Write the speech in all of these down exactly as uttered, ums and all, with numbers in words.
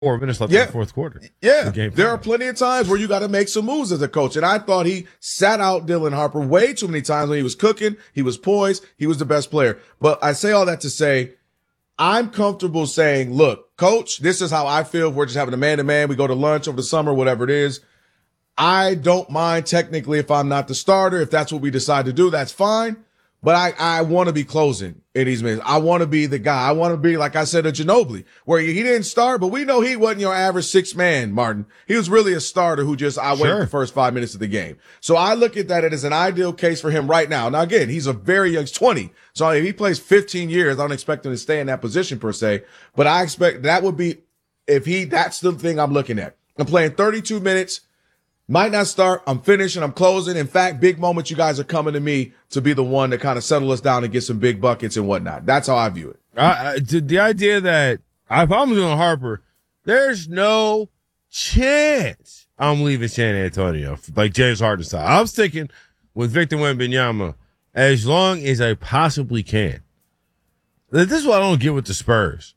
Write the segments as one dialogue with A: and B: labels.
A: Four minutes left
B: yeah.
A: in the fourth quarter.
B: Yeah,
A: the
B: there are plenty of times where you got to make some moves as a coach. And I thought he sat out Dylan Harper way too many times when he was cooking. He was poised. He was the best player. But I say all that to say, I'm comfortable saying, look, coach, this is how I feel. If we're just having a man-to-man. We go to lunch over the summer, whatever it is. I don't mind technically if I'm not the starter. If that's what we decide to do, that's fine. But I, I want to be closing in these minutes. I want to be the guy. I want to be, like I said, a Ginobili, where he didn't start, but we know he wasn't your average six man, Martin. He was really a starter who just, I waited
A: Sure.
B: the first five minutes of the game. So I look at that as an ideal case for him right now. Now, again, he's a very young, he's twenty. So if he plays fifteen years, I don't expect him to stay in that position per se, but I expect that would be, if he, that's the thing I'm looking at. I'm playing thirty-two minutes. Might not start. I'm finishing. I'm closing. In fact, big moments, you guys are coming to me to be the one to kind of settle us down and get some big buckets and whatnot. That's how I view it.
A: Uh, the idea that if I'm doing Harper, there's no chance I'm leaving San Antonio like James Harden style. I'm sticking with Victor Wembanyama as long as I possibly can. This is what I don't get with the Spurs.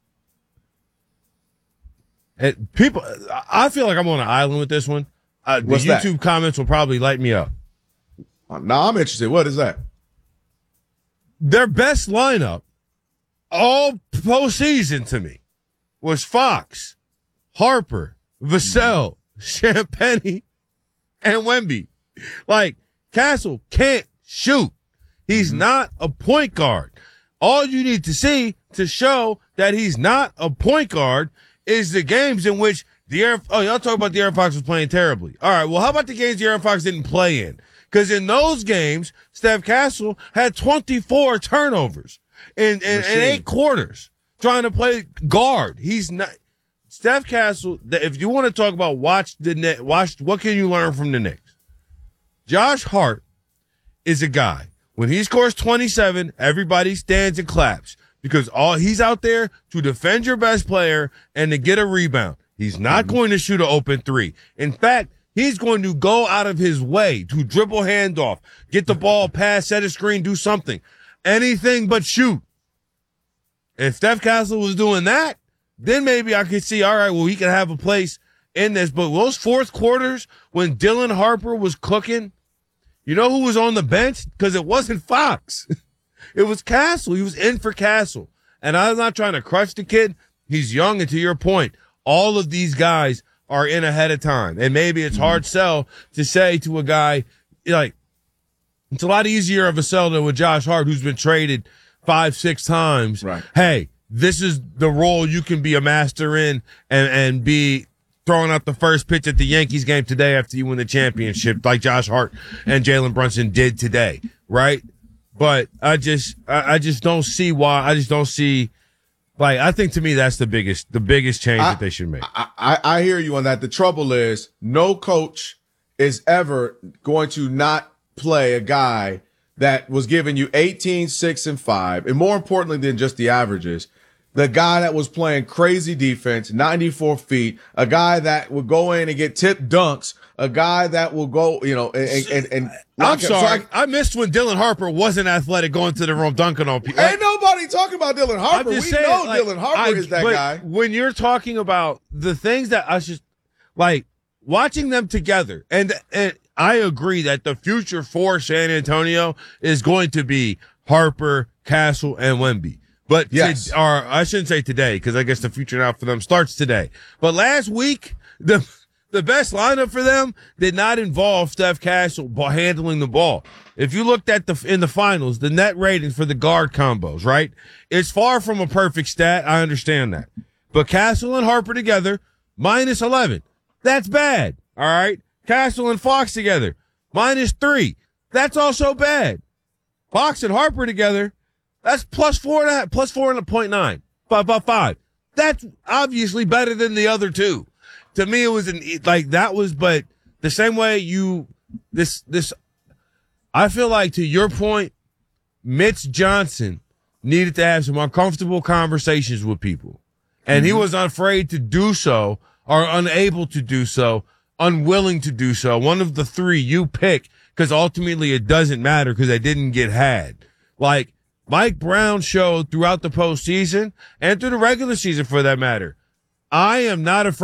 A: And people, I feel like I'm on an island with this one. Uh, the
B: What's
A: YouTube
B: that?
A: comments will probably light me up.
B: Now I'm interested. What is that?
A: Their best lineup all postseason to me was Fox, Harper, Vassell, Champagnie, and Wemby. Like, Castle can't shoot. He's mm-hmm. not a point guard. All you need to see to show that he's not a point guard is the games in which the Aaron, oh, y'all talk about the Aaron Fox was playing terribly. All right, well, how about the games the Aaron Fox didn't play in? Because in those games, Steph Castle had twenty-four turnovers in, in, in eight quarters trying to play guard. He's not Steph Castle. If you want to talk about watch the net, watch what can you learn from the Knicks? Josh Hart is a guy. When he scores twenty-seven, everybody stands and claps because all he's out there to defend your best player and to get a rebound. He's not going to shoot an open three. In fact, he's going to go out of his way to dribble handoff, get the ball, pass, set a screen, do something. Anything but shoot. If Steph Castle was doing that, then maybe I could see, all right, well, he could have a place in this. But those fourth quarters when Dylan Harper was cooking, you know who was on the bench? Because it wasn't Fox. It was Castle. He was in for Castle. And I'm not trying to crush the kid. He's young, and to your point, all of these guys are in ahead of time. And maybe it's hard sell to say to a guy, like, it's a lot easier of a sell than with Josh Hart, who's been traded five, six times.
B: Right.
A: Hey, this is the role you can be a master in and, and be throwing out the first pitch at the Yankees game today after you win the championship, like Josh Hart and Jalen Brunson did today. Right. But I just, I, I just don't see why. I just don't see. Like, I think to me, that's the biggest, the biggest change I, that they should make.
B: I, I, I hear you on that. The trouble is no coach is ever going to not play a guy that was giving you eighteen, six, and five. And more importantly than just the averages, the guy that was playing crazy defense, ninety-four feet, a guy that would go in and get tipped dunks, a guy that will go, you know, and, and, and
A: I'm sorry. So I, I missed when Dylan Harper wasn't athletic going to the room dunking on people.
B: Ain't nobody talking about Dylan Harper. We
A: saying,
B: know
A: like,
B: Dylan Harper
A: I,
B: is that guy.
A: When you're talking about the things that I just like watching them together, and, and I agree that the future for San Antonio is going to be Harper, Castle, and Wemby. But,
B: yes.
A: to, or I shouldn't say today, because I guess the future now for them starts today. But last week, the the best lineup for them did not involve Steph Castle handling the ball. If you looked at the in the finals, the net ratings for the guard combos, right? It's far from a perfect stat. I understand that. But Castle and Harper together, minus eleven. That's bad. All right. Castle and Fox together, minus three. That's also bad. Fox and Harper together, that's plus four and a half, plus four and a point nine, five by five. That's obviously better than the other two. To me, it was an, like that was, but the same way you, this, this, I feel like to your point, Mitch Johnson needed to have some uncomfortable conversations with people. And mm-hmm. he was afraid to do so or unable to do so, unwilling to do so. One of the three you pick, because ultimately it doesn't matter because they didn't get had. Like, Mike Brown showed throughout the postseason and through the regular season for that matter. I am not afraid.